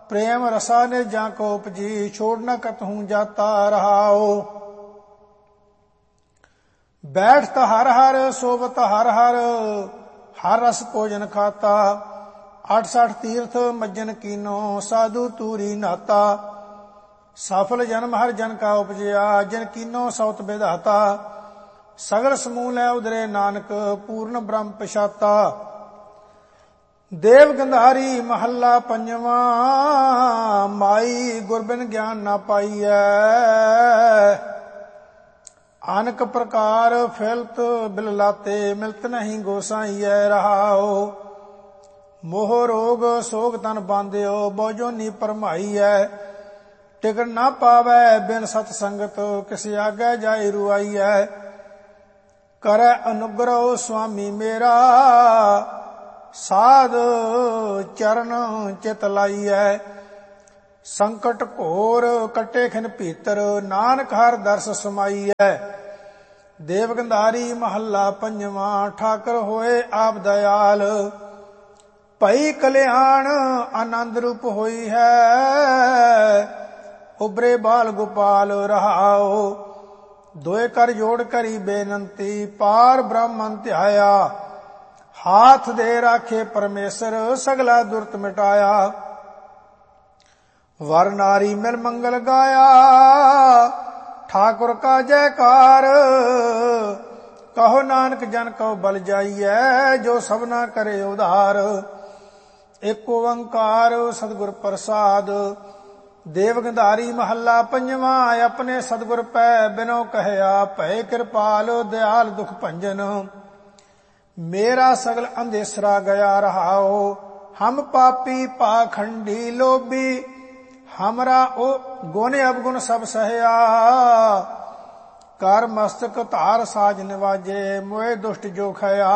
प्रेम रसा ने जाको उपजी, छोड़ न कतहूँ जाता रहाओ। बैठत हर हर सोवत हर हर, हर रस भोजन खाता। 68 तीर्थ मज्जन कीनो, साधु तूरी नाता। सफल जन्म हर जन का उपजया, जिन कीनो सौत विधाता। सगल समूह लै उदरे नानक, पूर्ण ब्रह्म पछाता। देव गंधारी महला पंजवा, माई गुरबिन ज्ञान ना पाईਐ। अनक प्रकार फिलत बिल लाते, मिलत नहीं गोसाईਐ रहाओ। मोह रोग सोग तन बांध्यो, बोजोनी परमाईਐ। टिकन ना पावै बिन सत संगत, किस आगे जाय रुआईਐ। करै अनुग्रह स्वामी मेरा, साध चरण चित लाईਐ। संकट घोर कटे खिन भीतर, नानक हर दर्श समाईਐ। देव गंधारी महला पंजवा, ठाकर होए आप दयाल। भई कल्याण आनंद रूप होई है, उबरे बाल गोपाल रहाओ। दोए कर जोड़ करी बेनंती, पार ब्रह्मन ध्याया। हाथ दे राखे परमेश्वर, सगला दुर्त मिटाया। वर नारी मिल मंगल गाया, ठाकुर का जयकार। कहो नानक जन को बल जाइए, जो सबना करे उधार। एक ओंकार सतगुर प्रसाद। देव गंधारी महला पंजवा, अपने सतगुर पै बिनो कहया। भय कृपाल दयाल दुख भंजन, मेरा सगल अंधेसरा गया रहाओ। हम पापी पाखंडी लोभी, हमरा ओ गुण अवगुण सब सहया। कर मस्तक धार साज निवाजे, मोए दुष्ट जो खया।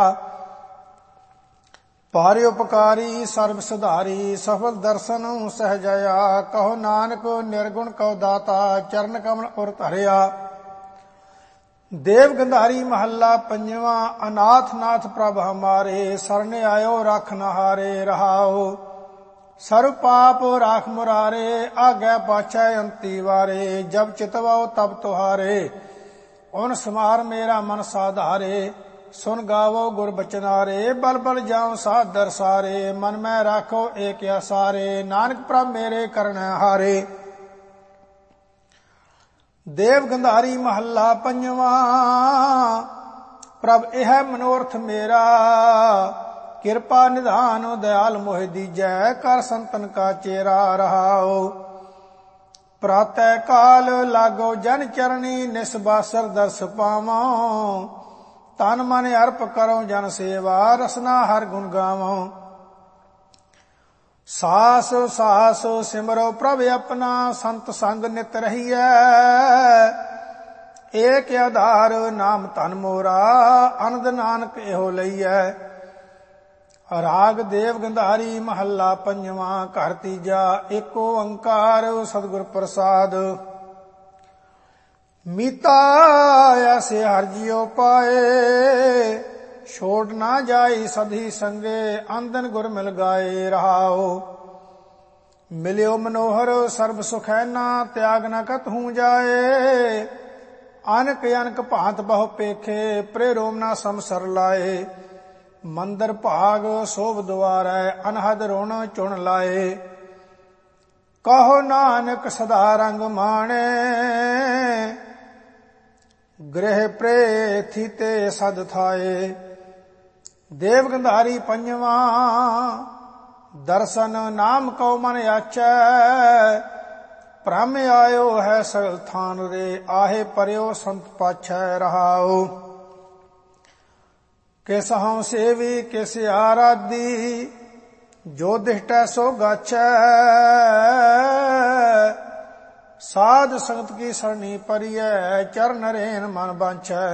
पारे उपकारी सर्व सुधारी, सफल दर्शन सहजया। कहो नानक निर्गुण कहो दाता, चरण कमल उर धरिया। देव गंधारी महला पंजवा, अनाथ नाथ प्रभ हमारे। सरने आयो राख न हारे रहाओ। सर्व पाप राख मुरारे, आज्ञा पाछै अंती वारे। जब चितवाओ तब तुहारे, उन समार मेरा मन साधारे। सुन गावो गुर बचनारे, बल बल जाऊं साध दरसारे। मन में राखो एक आसारे, नानक प्रभ मेरे करण हारे। देव गंधारी महला पंजवा, प्रभ यह मनोरथ मेरा। कृपा निधान दयाल मोहि दीजै, कर संतन का चेरा रहाओ। प्रातः काल लागो जन चरणी, निसबासर दर्श पावो। तन मन अर्प करो जन सेवा, रसना हर गुण गावो। सास सास सिमरो प्रभ अपना, संत संग नित रहिए। एक आधार नाम तन मोरा, अनंद नानक एहो लईए। राग देव गंधारी महला पंजवा, घर तीजा। एक ओंकार सतगुर प्रसाद। मीता ऐसे हर जियो पाए, छोड़ ना जाई सधी संगे। आंदन गुर मिल गाए रहाओ। मिलियो मनोहर सर्व सुख है ना, त्याग न कतहूँ जाए। अनक अनक भांत बहु पेखे, प्रेरोम ना समसर लाए। मंदिर भाग शोभ द्वारै, अनहद रोण चुन लाए। कहो नानक सदा रंग माणे, गृह प्रेथी ते सद थाए। देव गंधारी पंजवा, दर्शन नाम को मन आचै। ब्रह्म आयो है सगल थान रे, आहे परयो संत पाछै रहाओ। किस हूँ सेवी किस आराधी, जो दिष्टै सो गाछै। साध संगत की सरणी परियै, चरण रेन मन बांछै।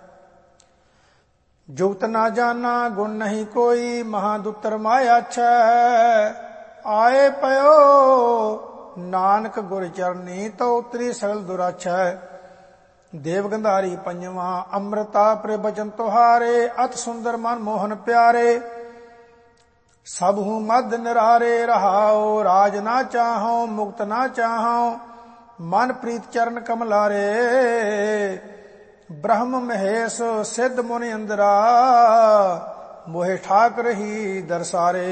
जुगत ना जाना गुण नहीं कोई, महादुतर माया छै। आए पयो नानक गुर चरनी, तो उतरी सगल दुराछै। देव गंधारी पंजवा, अमृता प्रे बचन तुहारे। अत सुंदर मन मोहन प्यारे। सबहु मद निरारे रहाओ। राज ना चाहो मुक्त ना चाहो मन प्रीत चरण कमलारे। ब्रह्म महेश सिद्ध मुनि इंद्रा मोहे ठाक रही दरसारे।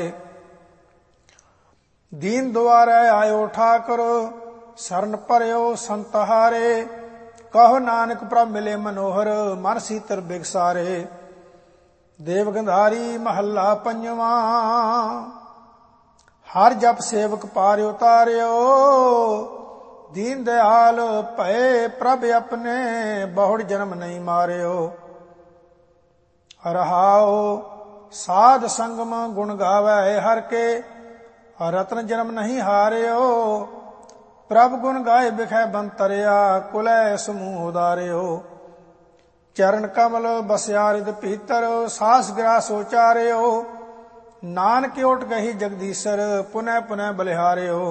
दीन द्वारे आयो ठाकुर शरण परयो संतहारे। कहो नानक प्रभ मिले मनोहर मन सीतर बिगसारे। देव गंधारी महला पंजवा। हर जप सेवक पार उतार्यो। दीन दयाल भय प्रभ अपने बहुड़ जन्म नहीं मार्यो। रहाओ साध संगम गुण गावै हर के रत्न जन्म नहीं हार्यो। प्रभ गुण गाए बिखै बंतरिया कुलै समूह उदार्यो। चरण कमल बसया रिद भीतर सास ग्रास उचार्यो। नानक ओट गही जगदीशर पुनः पुनः बलिहार्यो।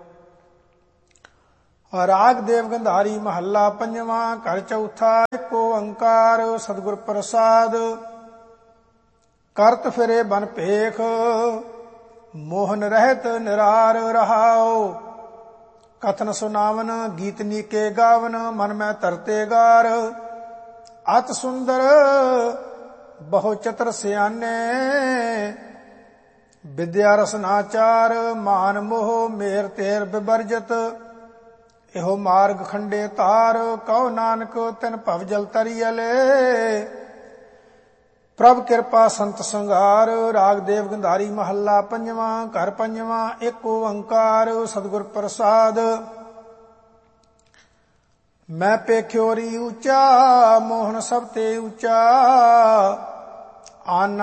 राग देव गंधारी महला पंजवा। घर चौथा। एको ओंकार सतगुर प्रसाद। करत फिरे बन पेख मोहन रहत निरार रहाओ। कथन सुनावन गीत नीके गावन मन में तरते गार। अत सुंदर बहु चतुर सियाने विद्या रसनाचार। मान मोह मेर तेर विवर्जित एहो मार्ग खंडे तार। कहो नानक तिन भव जल तरियले प्रभ कृपा संत संगार। राग देव गंधारी महला पंजवा। घर पंजवा। एक ओंकार सतगुर प्रसाद। मैं पेख्योरी ऊंचा मोहन सब ते ऊंचा। आन